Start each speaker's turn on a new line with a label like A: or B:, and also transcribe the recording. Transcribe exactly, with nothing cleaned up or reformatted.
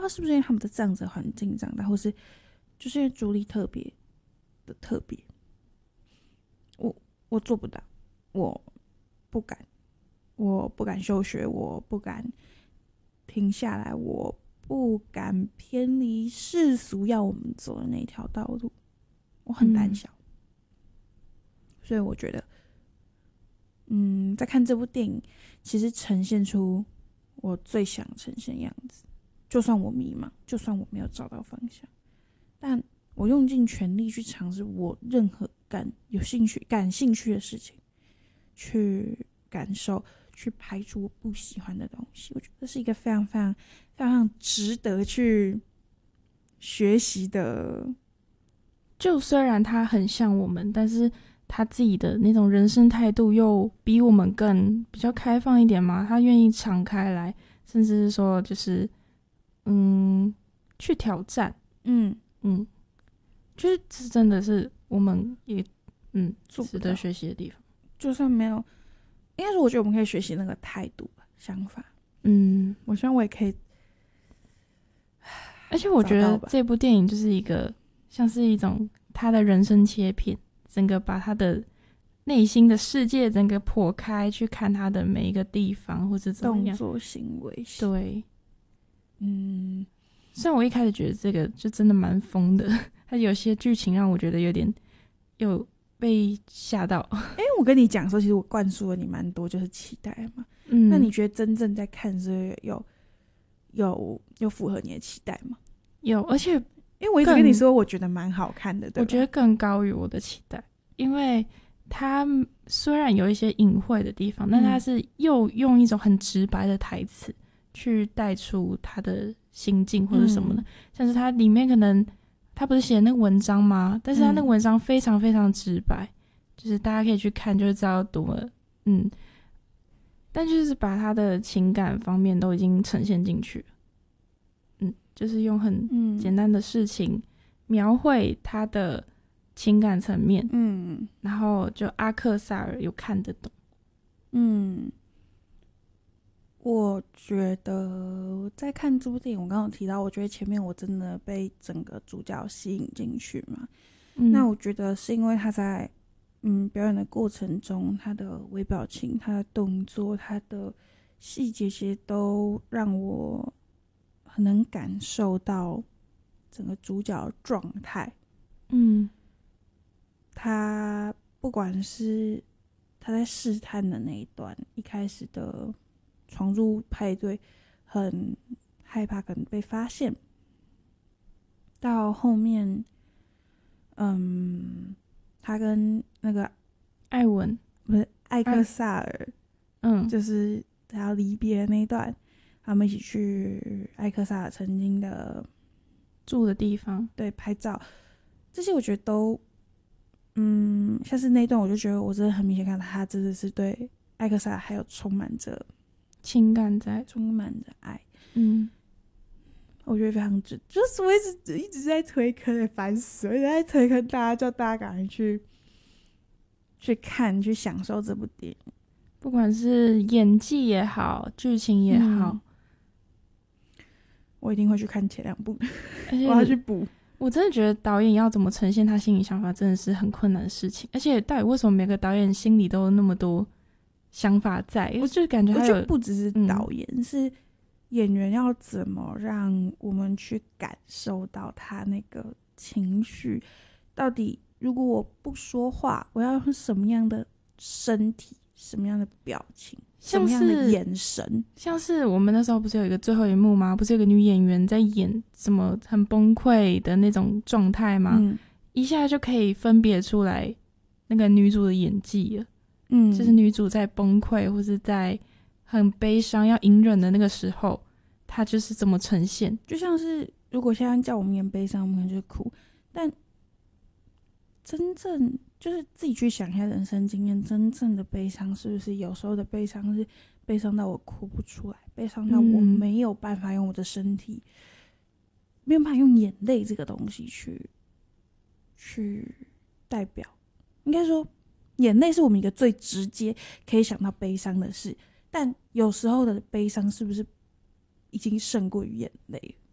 A: 道是不是因为他们的这样子的环境长大，或是就是因为朱莉特别的特别，我我做不到，我不敢，我不敢休学，我不敢停下来，我不敢偏离世俗要我们走的那条道路，我很胆小。嗯，所以我觉得嗯，在看这部电影其实呈现出我最想呈现的样子，就算我迷茫，就算我没有找到方向，但我用尽全力去尝试我任何感有兴趣感兴趣的事情，去感受，去排除我不喜欢的东西。我觉得这是一个非常非常非常值得去学习的。
B: 就虽然他很像我们，但是他自己的那种人生态度又比我们更比较开放一点嘛，他愿意敞开来，甚至是说就是嗯去挑战，
A: 嗯
B: 嗯，就是这真的是我们也嗯值得学习的地方。
A: 就算没有，应该说我觉得我们可以学习那个态度吧，想法。
B: 嗯，
A: 我希望我也可以。
B: 而且我觉得这部电影就是一个像是一种他的人生切片，整个把他的内心的世界整个剖开，去看他的每一个地方或者怎么样
A: 动作行为。
B: 对，
A: 嗯，
B: 虽然我一开始觉得这个就真的蛮疯的，他有些剧情让我觉得有点有被吓到。
A: 因为我跟你讲的时候，其实我灌输了你蛮多就是期待嘛。嗯，那你觉得真正在看是有有有符合你的期待吗？
B: 有，而且
A: 因为我一直跟你说我觉得蛮好看的，对吧？
B: 我觉得更高于我的期待，因为他虽然有一些隐晦的地方，但他是又用一种很直白的台词去带出他的心境或者什么的、嗯、像是他里面可能他不是写那个文章吗？但是他那个文章非常非常直白、嗯、就是大家可以去看就知道多么嗯，但就是把他的情感方面都已经呈现进去了，嗯，就是用很简单的事情描绘他的情感层面，嗯，然后就阿克萨尔有看得懂，嗯，
A: 我觉得在看这部电影，我刚刚有提到，我觉得前面我真的被整个主角吸引进去嘛，嗯、那我觉得是因为他在嗯表演的过程中，他的微表情、他的动作、他的细节，其实都让我很能感受到整个主角的状态，嗯。他不管是他在试探的那一段，一开始的闯入派对很害怕可能被发现，到后面嗯他跟那个
B: 艾文
A: 不是艾克萨尔，嗯，就是他要离别的那一段，他们一起去艾克萨尔曾经的
B: 住的地方，
A: 对，拍照，这些我觉得都嗯，像是那一段我就觉得我真的很明显看到他真的是对艾克萨还有充满着
B: 情感在，
A: 充满着爱，嗯，我觉得非常值，就是我一直一直在推坑，烦死了，一直在推坑大家，叫大家赶快去去看去享受这部电影，
B: 不管是演技也好剧情也好、嗯、
A: 我一定会去看前两部我要去补。
B: 我真的觉得导演要怎么呈现他心里想法真的是很困难的事情，而且到底为什么每个导演心里都有那么多想法在，我就感觉他有，
A: 我觉得不只是导演、嗯、是演员要怎么让我们去感受到他那个情绪，到底如果我不说话，我要用什么样的身体，什么样的表情，什么样的眼神，
B: 像是我们那时候不是有一个最后一幕吗？不是有个女演员在演什么很崩溃的那种状态吗、嗯、一下就可以分别出来那个女主的演技了，嗯，就是女主在崩溃或是在很悲伤要隐忍的那个时候，她就是怎么呈现，
A: 就像是如果现在叫我们演悲伤，我们可能就哭，但真正就是自己去想一下人生经验，真正的悲伤是不是有时候的悲伤是悲伤到我哭不出来，悲伤到我没有办法用我的身体、嗯、没有办法用眼泪这个东西去去代表，应该说眼泪是我们一个最直接可以想到悲伤的事，但有时候的悲伤是不是已经胜过于眼泪？